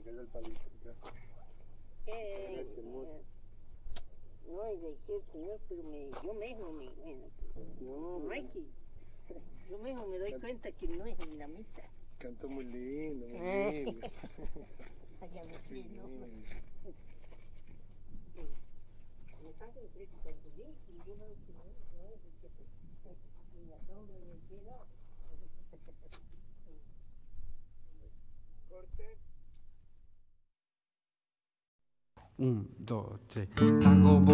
cayó el palito. Gracias, hermoso. No, y de qué, señor, pero yo mismo bueno, no hay que, yo mismo me doy cuenta que no es en la mitad. Cantó muy lindo, muy lindo. Allá me fui, ¿no? Me pasa el precio cuando vi, y yo veo que no es el que ni la sombra ni el cielo. Corte. 1, 2, 3. Tango